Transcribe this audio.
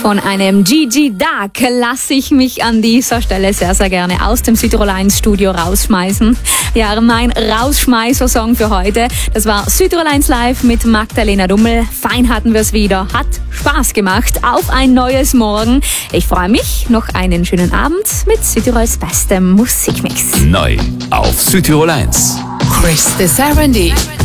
Von einem Gigi Duck lasse ich mich an dieser Stelle sehr, sehr gerne aus dem Südtirol 1 Studio rausschmeißen. Ja, mein Rausschmeißer-Song für heute, das war Südtirol 1 Live mit Magdalena Dummel. Fein hatten wir es wieder, hat Spaß gemacht. Auf ein neues Morgen. Ich freue mich, noch einen schönen Abend mit Südtirols bestem Musikmix. Neu auf Südtirol 1. Chris the 70.